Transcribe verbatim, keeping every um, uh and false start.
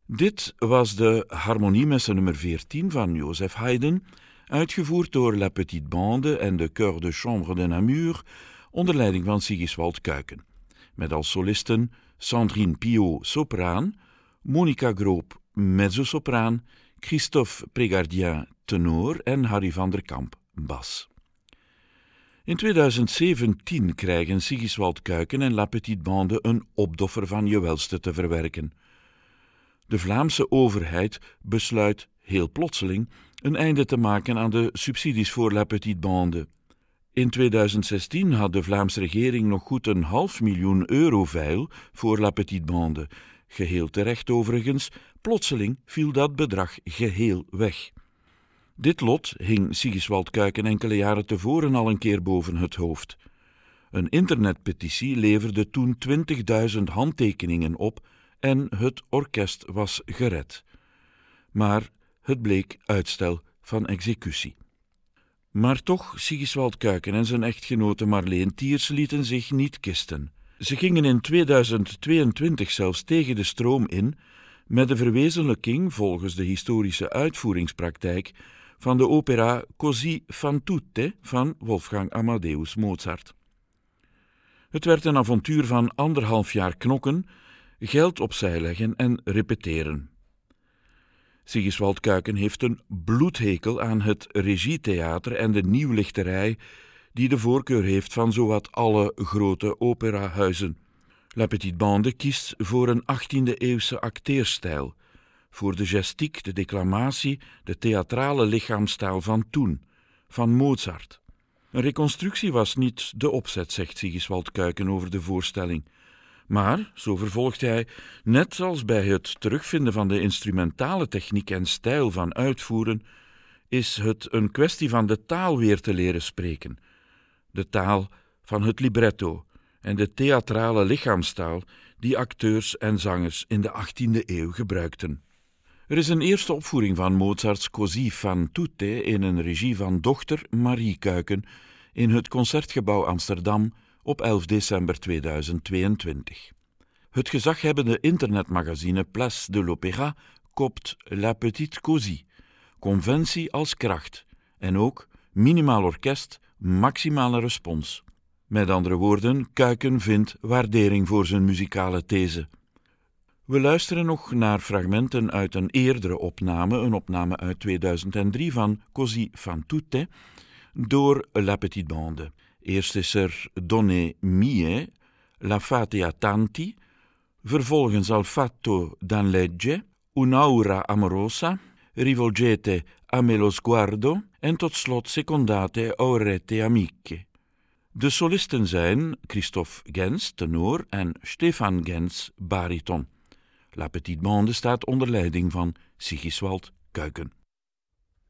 Dit was de harmoniemesse nummer veertien van Joseph Haydn, uitgevoerd door La Petite Bande en de Chœur de Chambre de Namur, onder leiding van Sigiswald Kuijken. Met als solisten Sandrine Piot, sopraan, Monica Groop, mezzosopraan, Christophe Prégardien, tenor en Harry van der Kamp, bas. In tweeduizend zeventien krijgen Sigiswald Kuijken en La Petite Bande een opdoffer van je welste te verwerken. De Vlaamse overheid besluit, heel plotseling, een einde te maken aan de subsidies voor La Petite Bande. In tweeduizend zestien had de Vlaamse regering nog goed een half miljoen euro veil voor La Petite Bande. Geheel terecht overigens, plotseling viel dat bedrag geheel weg. Dit lot hing Sigiswald Kuijken enkele jaren tevoren al een keer boven het hoofd. Een internetpetitie leverde toen twintigduizend handtekeningen op en het orkest was gered. Maar het bleek uitstel van executie. Maar toch, Sigiswald Kuijken en zijn echtgenote Marleen Thiers lieten zich niet kisten. Ze gingen in tweeduizend tweeëntwintig zelfs tegen de stroom in met de verwezenlijking, volgens de historische uitvoeringspraktijk, van de opera Così fan tutte van Wolfgang Amadeus Mozart. Het werd een avontuur van anderhalf jaar knokken, geld opzij leggen en repeteren. Sigiswald Kuijken heeft een bloedhekel aan het regietheater en de nieuwlichterij die de voorkeur heeft van zowat alle grote operahuizen. La Petite Bande kiest voor een achttiende-eeuwse acteerstijl, voor de gestiek, de declamatie, de theatrale lichaamstaal van toen, van Mozart. Een reconstructie was niet de opzet, zegt Sigiswald Kuijken over de voorstelling. Maar, zo vervolgt hij, net als bij het terugvinden van de instrumentale techniek en stijl van uitvoeren, is het een kwestie van de taal weer te leren spreken. De taal van het libretto en de theatrale lichaamstaal die acteurs en zangers in de achttiende eeuw gebruikten. Er is een eerste opvoering van Mozarts Così fan tutte in een regie van dochter Marie Kuijken in het Concertgebouw Amsterdam op elf december tweeduizend tweeëntwintig. Het gezaghebbende internetmagazine Place de l'Opéra kopt La Petite Così, conventie als kracht en ook minimaal orkest, maximale respons. Met andere woorden, Kuijken vindt waardering voor zijn muzikale these. We luisteren nog naar fragmenten uit een eerdere opname, een opname uit tweeduizend drie van Così fan tutte, door La Petite Bande. Eerst is er Donne mie, La fate a tanti, vervolgens Al fatto dan legge, Un'aura amorosa, Rivolgete a me lo sguardo en tot slot Secondate aurete amiche. De solisten zijn Christophe Gens, tenor, en Stefan Gens, bariton. La Petite Bande staat onder leiding van Sigiswald Kuijken.